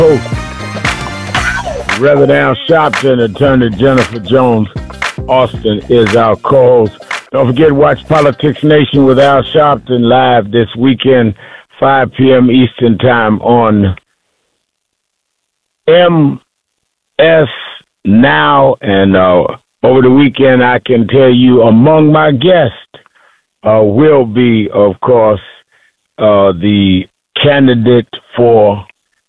Host, Reverend Al Sharpton, Attorney Jennifer Jones Austin is our co-host. Don't forget to watch Politics Nation with Al Sharpton live this weekend, 5 p.m. Eastern Time on MS Now. And over the weekend, I can tell you among my guests will be, of course, the candidate for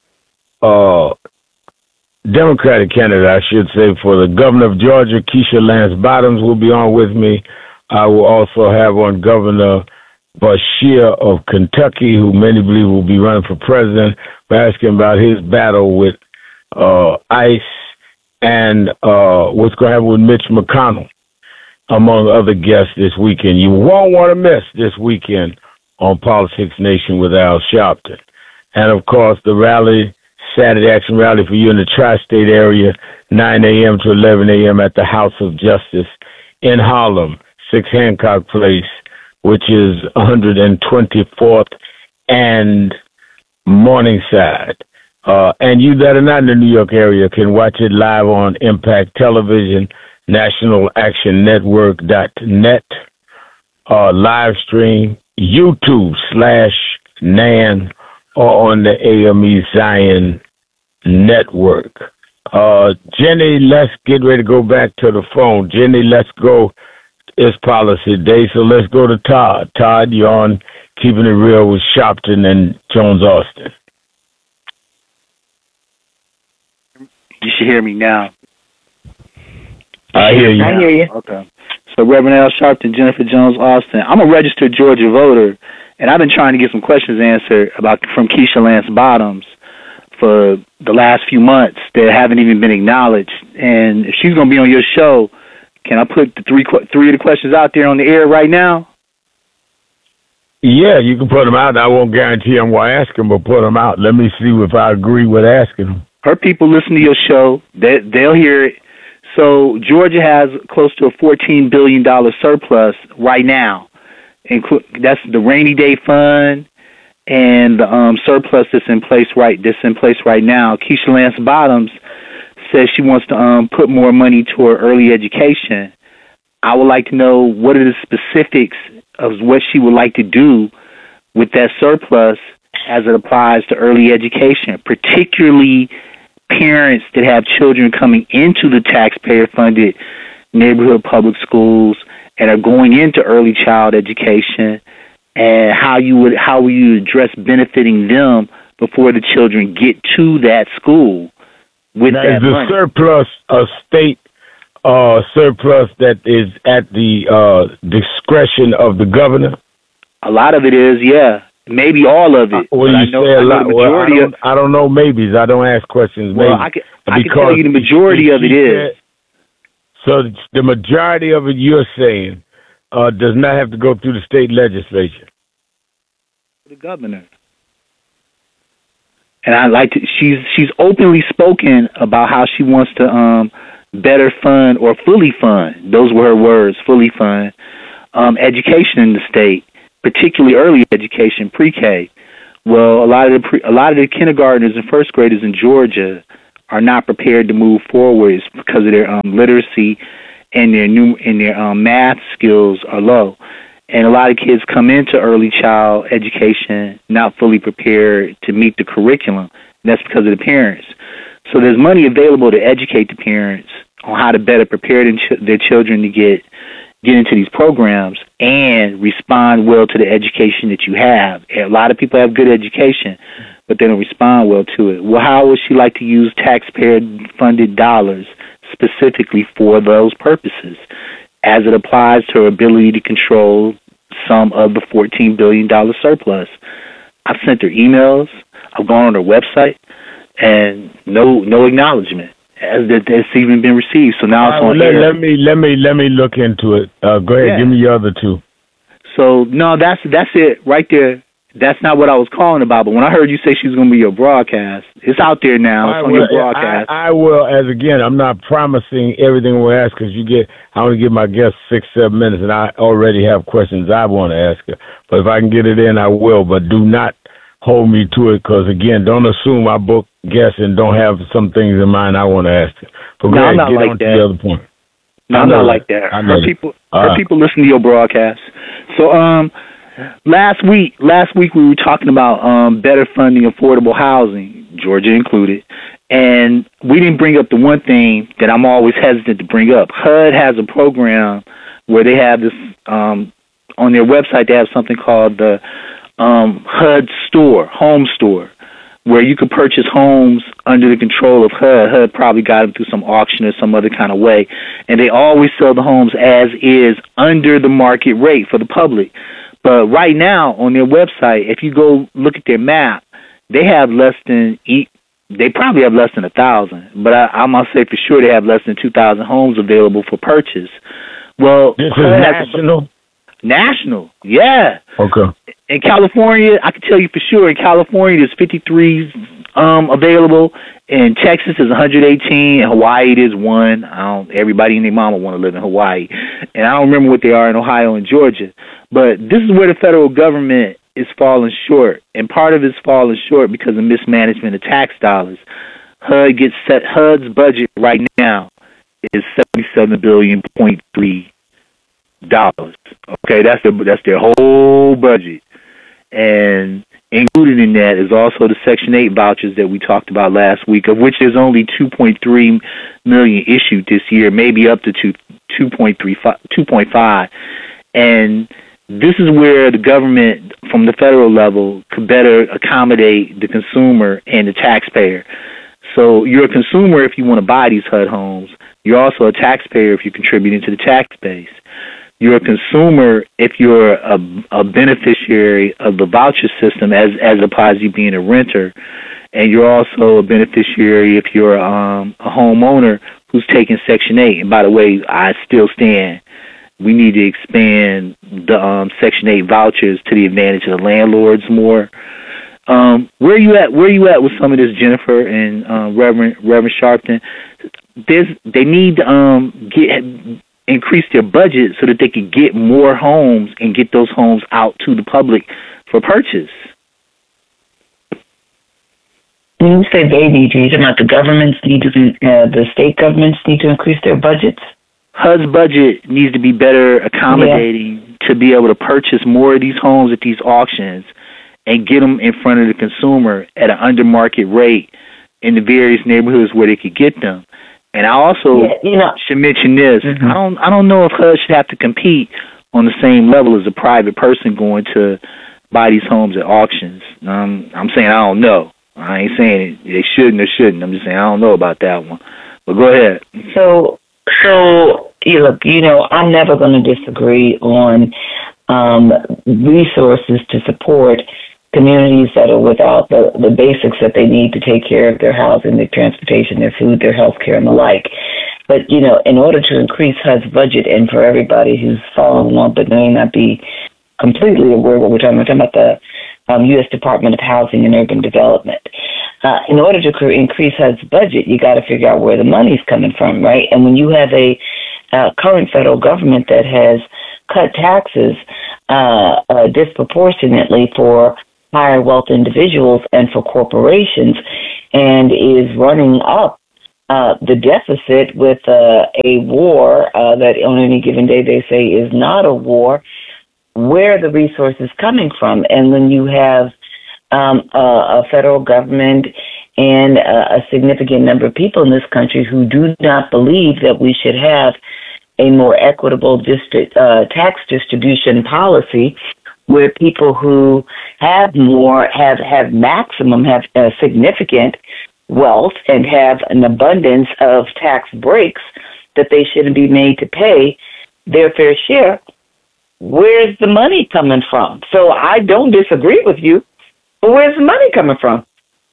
Democratic candidate, I should say, for the governor of Georgia, Keisha Lance Bottoms, will be on with me. I will also have on Governor Beshear of Kentucky, who many believe will be running for president. We're asking about his battle with ICE and what's going to happen with Mitch McConnell, among other guests this weekend. You won't want to miss this weekend on Politics Nation with Al Sharpton. And, of course, the rally, Saturday Action Rally for you in the tri-state area, 9 a.m. to 11 a.m. at the House of Justice in Harlem, 6 Hancock Place, which is 124th and Morningside. And you that are not in the New York area can watch it live on Impact Television, National Action Network.net, live stream, YouTube/NAN, or on the AME Zion Network. Jenny, let's get ready to go back to the phone. Jenny, let's go. It's policy day, so let's go to Todd. Todd, you're on Keeping It Real with Sharpton and Jones Austin. You should hear me now. I hear you. I hear you. Okay. So Reverend Al Sharpton, Jennifer Jones Austin. I'm a registered Georgia voter, and I've been trying to get some questions answered from Keisha Lance Bottoms for the last few months that haven't even been acknowledged. And if she's going to be on your show, can I put the three of the questions out there on the air right now? Yeah, you can put them out. I won't guarantee I'm going to ask them, but put them out. Let me see if I agree with asking them. Her people listen to your show. They'll hear it. So Georgia has close to a $14 billion surplus right now. That's the rainy day fund and the surplus that's in place right now. Keisha Lance Bottoms says she wants to put more money toward early education. I would like to know what are the specifics of what she would like to do with that surplus as it applies to early education, particularly parents that have children coming into the taxpayer-funded neighborhood public schools and are going into early child education, and how will you address benefiting them before the children get to that school with now, that is the money. surplus a state surplus that is at the discretion of the governor? A lot of it is, yeah. Maybe all of it. Well, you say a lot. I don't know maybes. I don't ask questions. Well, I can tell you the majority of it is. So the majority of it, you're saying, does not have to go through the state legislature. The governor. And I like to. She's openly spoken about how she wants to better fund or fully fund. Those were her words. Fully fund education in the state, particularly early education, pre-K. Well, a lot of the kindergartners and first graders in Georgia are not prepared to move forward because of their literacy and their math skills are low. And a lot of kids come into early child education not fully prepared to meet the curriculum. And that's because of the parents. So there's money available to educate the parents on how to better prepare their children to get into these programs and respond well to the education that you have. A lot of people have good education, but they don't respond well to it. Well, how would she like to use taxpayer-funded dollars specifically for those purposes as it applies to her ability to control some of the $14 billion surplus? I've sent her emails. I've gone on her website, and no acknowledgement that's even been received. So now it's on air. Let me look into it. Go ahead, Yeah. Give me your other two. So no, that's it right there. That's not what I was calling about. But when I heard you say she was going to be your broadcast, it's out there now. It's on your broadcast. I will. As again, I'm not promising everything we'll ask because I want to give my guests 6-7 minutes, and I already have questions I want to ask her. But if I can get it in, I will. But do not hold me to it, because, again, don't assume I book guests and don't have some things in mind I want to ask you. But no, I'm not like that. The other point. No, I'm not like that. Her people listen to your broadcast. So, last week we were talking about better funding affordable housing, Georgia included, and we didn't bring up the one thing that I'm always hesitant to bring up. HUD has a program where they have this on their website. They have something called the HUD store, home store, where you could purchase homes under the control of HUD. HUD probably got them through some auction or some other kind of way, and they always sell the homes as is under the market rate for the public. But right now on their website, if you go look at their map, they have they probably have less than 1,000, but I must say for sure they have less than 2,000 homes available for purchase. Well, this is national? National, yeah. Okay. In California, I can tell you for sure, in California there's 53 available. In Texas there's 118. In Hawaii there's 1. Everybody and their mama want to live in Hawaii. And I don't remember what they are in Ohio and Georgia. But this is where the federal government is falling short. And part of it's falling short because of mismanagement of tax dollars. HUD's budget right now is $77.3 billion. Okay, that's their whole budget. And included in that is also the Section 8 vouchers that we talked about last week, of which there's only 2.3 million issued this year, maybe up to 2.5. And this is where the government from the federal level could better accommodate the consumer and the taxpayer. So you're a consumer if you want to buy these HUD homes. You're also a taxpayer if you're contributing to the tax base. You're a consumer if you're a beneficiary of the voucher system as opposed to being a renter. And you're also a beneficiary if you're a homeowner who's taking Section 8. And by the way, I still stand. We need to expand the Section 8 vouchers to the advantage of the landlords more. Where are you at with some of this, Jennifer and Reverend Sharpton? They need to increase their budget so that they can get more homes and get those homes out to the public for purchase. When you say they need to, you're talking about the state governments need to increase their budgets? HUD's budget needs to be better accommodating to be able to purchase more of these homes at these auctions and get them in front of the consumer at an under market rate in the various neighborhoods where they could get them. And I also should mention this. Mm-hmm. I don't know if HUD should have to compete on the same level as a private person going to buy these homes at auctions. I'm saying I don't know. I ain't saying they shouldn't or shouldn't. I'm just saying I don't know about that one. But go ahead. So look, I'm never going to disagree on resources to support communities that are without the basics that they need to take care of their housing, their transportation, their food, their health care, and the like. But, in order to increase HUD's budget, and for everybody who's following along but may not be completely aware of what we're talking about the U.S. Department of Housing and Urban Development. In order to increase HUD's budget, you got to figure out where the money's coming from, right? And when you have a current federal government that has cut taxes disproportionately for higher wealth individuals and for corporations, and is running up the deficit with a war that on any given day they say is not a war, where are the resources coming from? And when you have a federal government and a significant number of people in this country who do not believe that we should have a more equitable tax distribution policy, where people who have more, have significant wealth and have an abundance of tax breaks that they shouldn't be made to pay their fair share, where's the money coming from? So I don't disagree with you, but where's the money coming from?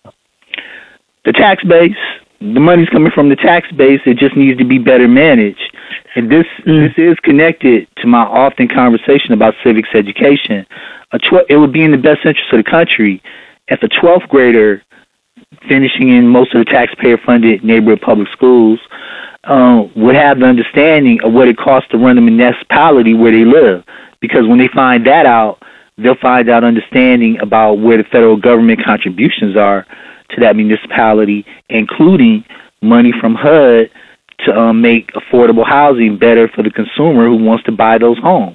The tax base. The money's coming from the tax base. It just needs to be better managed. And this is connected to my often conversation about civics education. It would be in the best interest of the country if a 12th grader finishing in most of the taxpayer-funded neighborhood public schools would have the understanding of what it costs to run the municipality where they live. Because when they find that out, they'll find out understanding about where the federal government contributions are to that municipality, including money from HUD to make affordable housing better for the consumer who wants to buy those homes.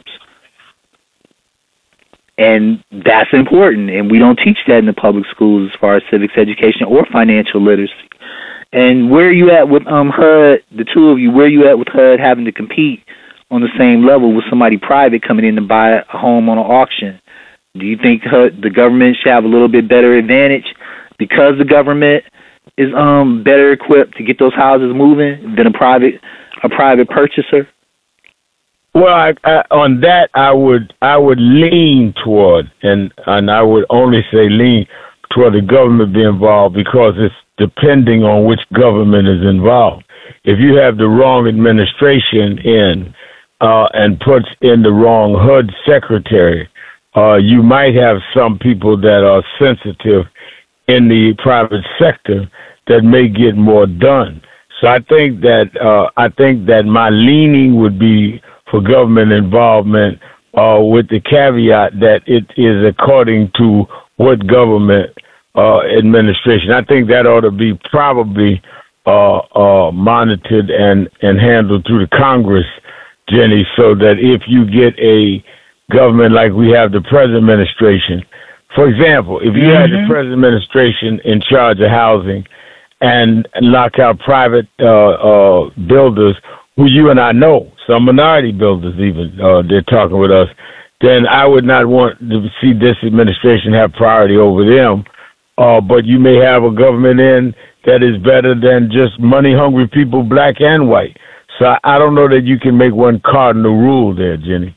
And that's important, and we don't teach that in the public schools as far as civics education or financial literacy. And where are you at with HUD, the two of you, where are you at with HUD having to compete on the same level with somebody private coming in to buy a home on an auction? Do you think the government should have a little bit better advantage because the government is better equipped to get those houses moving than a private purchaser? Well, on that, I would lean toward, and I would only say lean toward the government being involved, because it's depending on which government is involved. If you have the wrong administration in and puts in the wrong HUD secretary, you might have some people that are sensitive in the private sector that may get more done. So I think that my leaning would be for government involvement, with the caveat that it is according to what government administration. I think that ought to be probably monitored and handled through the Congress, Jenny, so that if you get a government like we have the present administration, for example, if you had the present administration in charge of housing and lock out private builders who you and I know, some minority builders even, they're talking with us, then I would not want to see this administration have priority over them. But you may have a government in that is better than just money-hungry people, black and white. So I don't know that you can make one cardinal rule there, Jenny.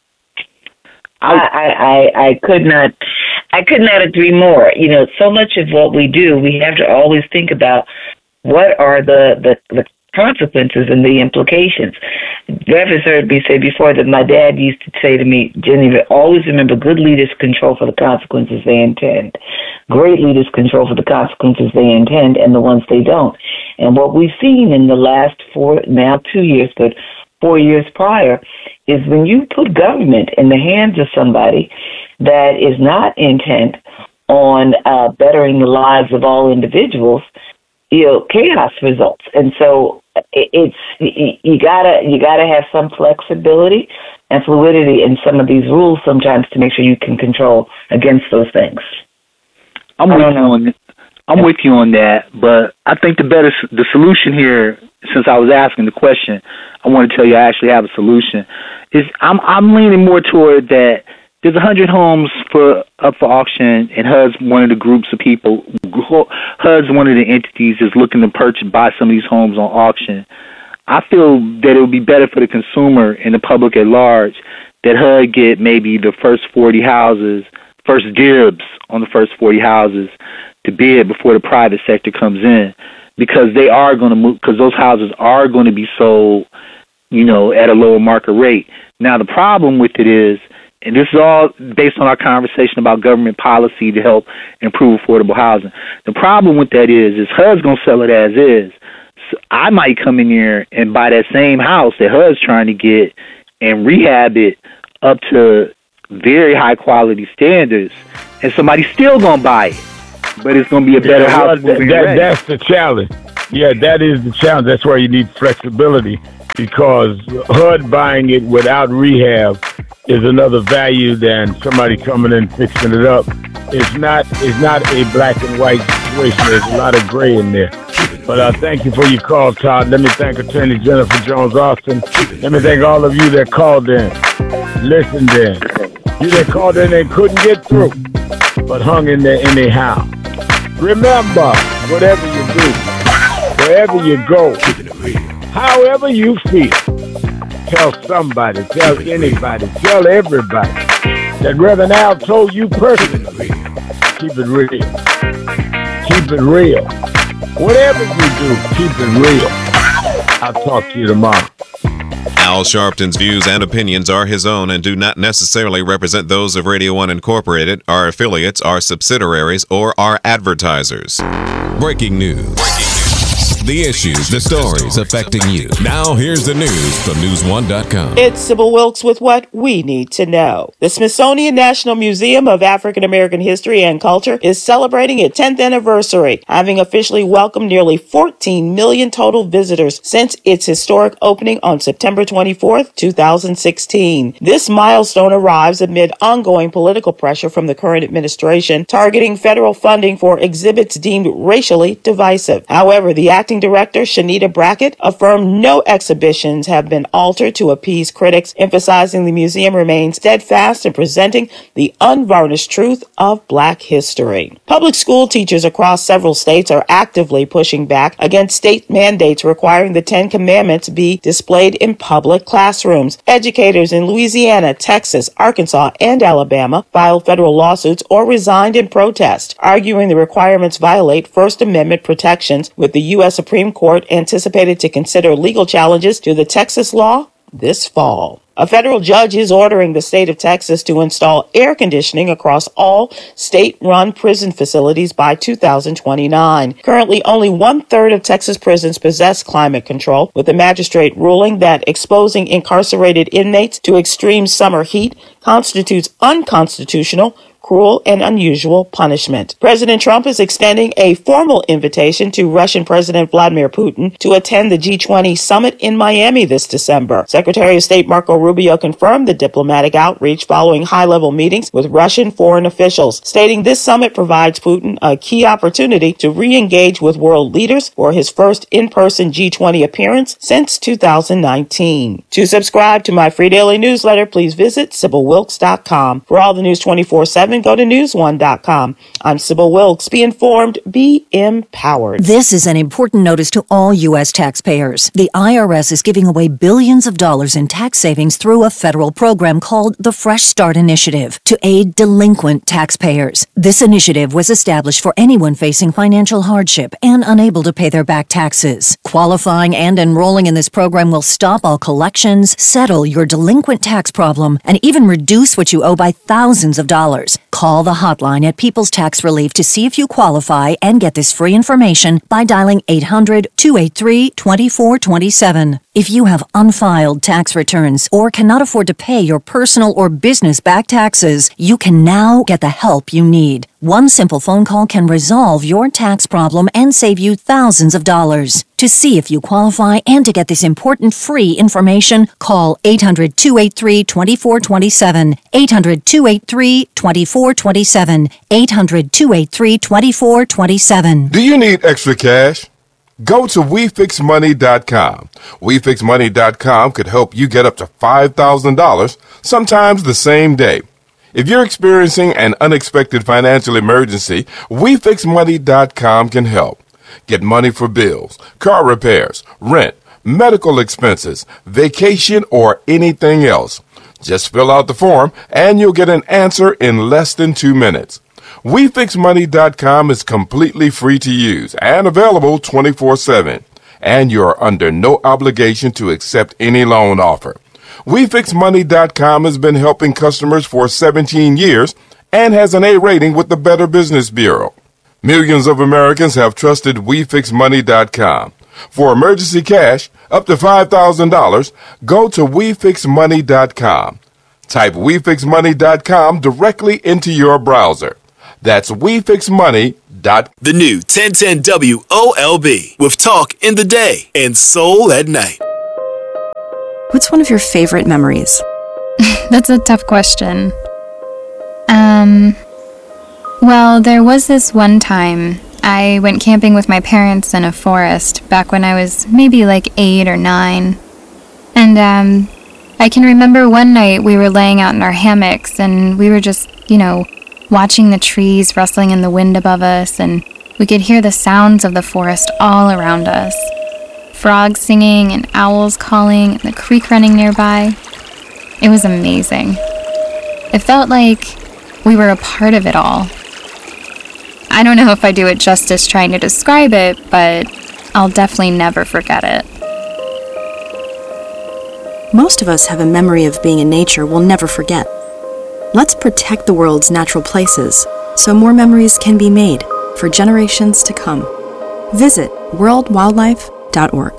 I could not agree more. You know, so much of what we do, we have to always think about what are the consequences and the implications. Reverend heard me say before that my dad used to say to me, Jenny, always remember, good leaders control for the consequences they intend. Great leaders control for the consequences they intend and the ones they don't. And what we've seen in the last 2 years, but 4 years prior, is when you put government in the hands of somebody that is not intent on bettering the lives of all individuals, you know, chaos results. And so it's you gotta have some flexibility and fluidity in some of these rules sometimes to make sure you can control against those things. I'm with you on that, but I think the solution here, since I was asking the question, I want to tell you I actually have a solution. Is I'm leaning more toward that. There's 100 homes up for auction, and HUD's one of the groups of people. HUD's one of the entities that's looking to buy some of these homes on auction. I feel that it would be better for the consumer and the public at large that HUD get maybe the first 40 houses, first dibs on the first 40 houses to bid before the private sector comes in, because they are going to move, because those houses are going to be sold, you know, at a lower market rate. Now, the problem with it is, and this is all based on our conversation about government policy to help improve affordable housing. The problem with that is HUD's going to sell it as is. So I might come in here and buy that same house that HUD's trying to get and rehab it up to very high quality standards, and somebody's still going to buy it. But it's going to be a better house. That's the challenge. Yeah, that is the challenge. That's why you need flexibility, because HUD buying it without rehab is another value than somebody coming in fixing it up. It's not a black and white situation. There's a lot of gray in there. But thank you for your call, Todd. Let me thank Attorney Jennifer Jones-Austin. Let me thank all of you that called in, listened in. You that called in and couldn't get through, but hung in there anyhow. Remember, whatever you do, wherever you go, however you feel, tell somebody, tell anybody, tell everybody that Reverend Al told you personally. Keep it real. Keep it real. Whatever you do, keep it real. I'll talk to you tomorrow. Al Sharpton's views and opinions are his own and do not necessarily represent those of Radio 1 Incorporated, our affiliates, our subsidiaries, or our advertisers. Breaking news. the issues, the stories affecting you. Now here's the news from News1.com. It's Sybil Wilkes with what we need to know. The Smithsonian National Museum of African American History and Culture is celebrating its 10th anniversary, having officially welcomed nearly 14 million total visitors since its historic opening on September 24th, 2016. This milestone arrives amid ongoing political pressure from the current administration targeting federal funding for exhibits deemed racially divisive. However, the acting director, Shanita Brackett, affirmed no exhibitions have been altered to appease critics, emphasizing the museum remains steadfast in presenting the unvarnished truth of Black history. Public school teachers across several states are actively pushing back against state mandates requiring the 10 Commandments be displayed in public classrooms. Educators in Louisiana, Texas, Arkansas, and Alabama filed federal lawsuits or resigned in protest, arguing the requirements violate First Amendment protections, with the U.S. Supreme Court anticipated to consider legal challenges to the Texas law this fall. A federal judge is ordering the state of Texas to install air conditioning across all state-run prison facilities by 2029. Currently, only 1/3 of Texas prisons possess climate control, with the magistrate ruling that exposing incarcerated inmates to extreme summer heat constitutes unconstitutional, cruel, and unusual punishment. President Trump is extending a formal invitation to Russian President Vladimir Putin to attend the G20 summit in Miami this December. Secretary of State Marco Rubio confirmed the diplomatic outreach following high-level meetings with Russian foreign officials, stating this summit provides Putin a key opportunity to re-engage with world leaders for his first in-person G20 appearance since 2019. To subscribe to my free daily newsletter, please visit SybilWilkes.com. For all the news 24/7, go to News1.com. I'm Sybil Wilkes. Be informed, be empowered. This is an important notice to all U.S. taxpayers. The IRS is giving away billions of dollars in tax savings through a federal program called the Fresh Start Initiative to aid delinquent taxpayers. This initiative was established for anyone facing financial hardship and unable to pay their back taxes. Qualifying and enrolling in this program will stop all collections, settle your delinquent tax problem, and even reduce what you owe by thousands of dollars. Call the hotline at People's Tax Relief to see if you qualify and get this free information by dialing 800-283-2427. If you have unfiled tax returns or cannot afford to pay your personal or business back taxes, you can now get the help you need. One simple phone call can resolve your tax problem and save you thousands of dollars. To see if you qualify and to get this important free information, call 800-283-2427, 800-283-2427, 800-283-2427. Do you need extra cash? Go to WeFixMoney.com. WeFixMoney.com could help you get up to $5,000, sometimes the same day. If you're experiencing an unexpected financial emergency, WeFixMoney.com can help. Get money for bills, car repairs, rent, medical expenses, vacation, or anything else. Just fill out the form and you'll get an answer in less than 2 minutes. WeFixMoney.com is completely free to use and available 24/7. And you're under no obligation to accept any loan offer. WeFixMoney.com has been helping customers for 17 years and has an A rating with the Better Business Bureau. Millions of Americans have trusted WeFixMoney.com. For emergency cash, up to $5,000, go to WeFixMoney.com. Type WeFixMoney.com directly into your browser. That's WeFixMoney.com. The new 1010 WOLB with talk in the day and soul at night. What's one of your favorite memories? That's a tough question. Well, there was this one time I went camping with my parents in a forest back when I was maybe like 8 or 9. And I can remember one night we were laying out in our hammocks and we were just, watching the trees rustling in the wind above us, and we could hear the sounds of the forest all around us. Frogs singing and owls calling and the creek running nearby. It was amazing. It felt like we were a part of it all. I don't know if I do it justice trying to describe it, but I'll definitely never forget it. Most of us have a memory of being in nature we'll never forget. Let's protect the world's natural places so more memories can be made for generations to come. Visit worldwildlife.org.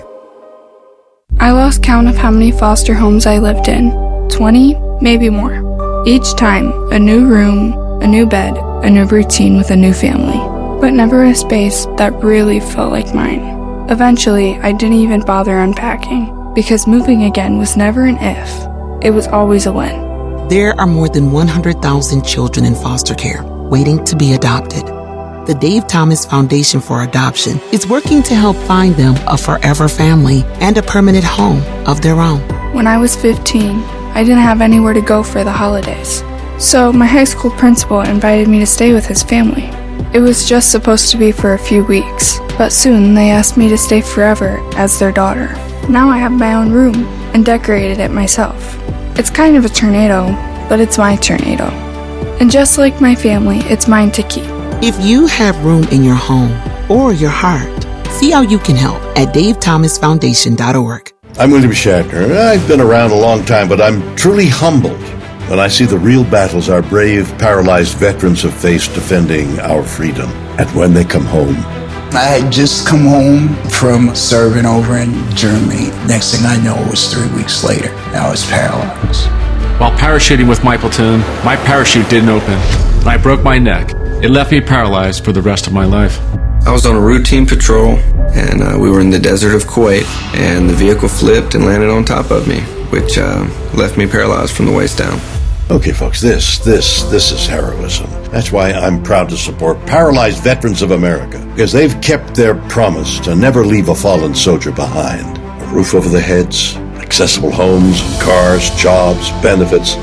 I lost count of how many foster homes I lived in. 20, maybe more. Each time, a new room, a new bed, a new routine with a new family. But never a space that really felt like mine. Eventually, I didn't even bother unpacking, because moving again was never an if. It was always a when. There are more than 100,000 children in foster care waiting to be adopted. The Dave Thomas Foundation for Adoption is working to help find them a forever family and a permanent home of their own. When I was 15, I didn't have anywhere to go for the holidays. So my high school principal invited me to stay with his family. It was just supposed to be for a few weeks, but soon they asked me to stay forever as their daughter. Now I have my own room and decorated it myself. It's kind of a tornado, but it's my tornado. And just like my family, it's mine to keep. If you have room in your home or your heart, see how you can help at davethomasfoundation.org. I'm William Shatner. I've been around a long time, but I'm truly humbled when I see the real battles our brave, paralyzed veterans have faced defending our freedom. And when they come home, I had just come home from serving over in Germany. Next thing I know, it was 3 weeks later. I was paralyzed. While parachuting with my platoon, my parachute didn't open, and I broke my neck. It left me paralyzed for the rest of my life. I was on a routine patrol, and we were in the desert of Kuwait, and the vehicle flipped and landed on top of me, which left me paralyzed from the waist down. Okay, folks, this is heroism. That's why I'm proud to support Paralyzed Veterans of America, because they've kept their promise to never leave a fallen soldier behind. A roof over their heads, accessible homes, cars, jobs, benefits.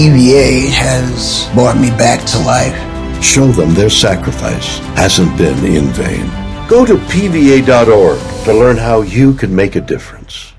PVA has brought me back to life. Show them their sacrifice hasn't been in vain. Go to PVA.org to learn how you can make a difference.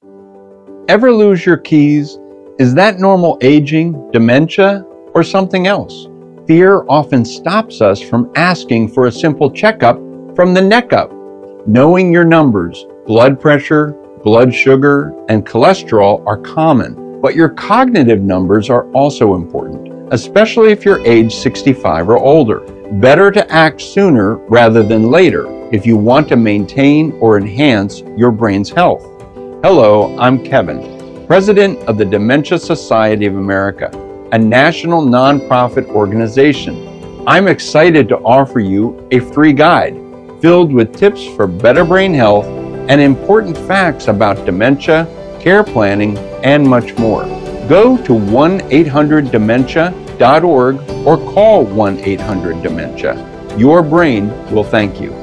Ever lose your keys? Is that normal aging, dementia, or something else? Fear often stops us from asking for a simple checkup from the neck up. Knowing your numbers, blood pressure, blood sugar, and cholesterol are common, but your cognitive numbers are also important, especially if you're age 65 or older. Better to act sooner rather than later if you want to maintain or enhance your brain's health. Hello, I'm Kevin, President of the Dementia Society of America, a national nonprofit organization. I'm excited to offer you a free guide filled with tips for better brain health and important facts about dementia, care planning, and much more. Go to 1-800-DEMENTIA.org or call 1-800-DEMENTIA. Your brain will thank you.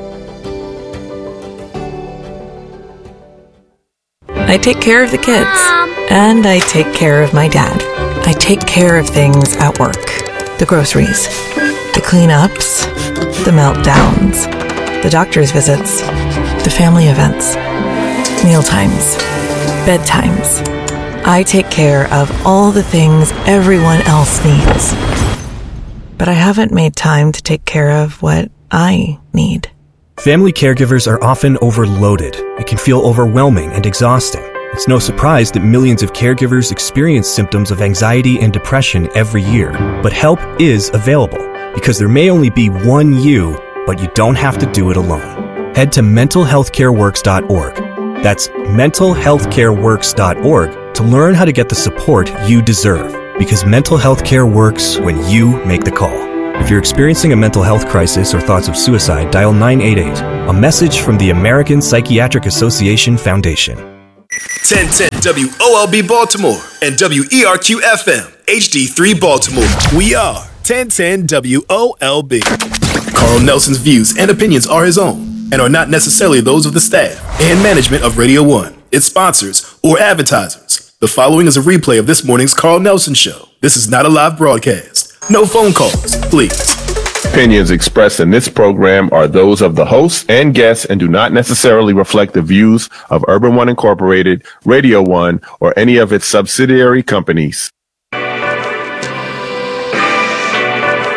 I take care of the kids, and I take care of my dad. I take care of things at work. The groceries, the cleanups, the meltdowns, the doctor's visits, the family events, mealtimes, bedtimes. I take care of all the things everyone else needs. But I haven't made time to take care of what I need. Family caregivers are often overloaded. It can feel overwhelming and exhausting. It's no surprise that millions of caregivers experience symptoms of anxiety and depression every year. But help is available, because there may only be one you, but you don't have to do it alone. Head to mentalhealthcareworks.org. That's mentalhealthcareworks.org to learn how to get the support you deserve, because mental health care works when you make the call. If you're experiencing a mental health crisis or thoughts of suicide, dial 988, a message from the American Psychiatric Association Foundation. 1010 WOLB Baltimore and WERQ FM HD3 Baltimore. We are 1010 WOLB. Carl Nelson's views and opinions are his own and are not necessarily those of the staff and management of Radio 1, its sponsors, or advertisers. The following is a replay of this morning's Carl Nelson Show. This is not a live broadcast. No phone calls, please. Opinions expressed in this program are those of the host and guests and do not necessarily reflect the views of Urban One Incorporated, Radio One, or any of its subsidiary companies.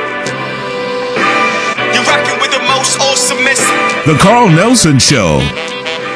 You're rocking with the most awesome. The Carl Nelson Show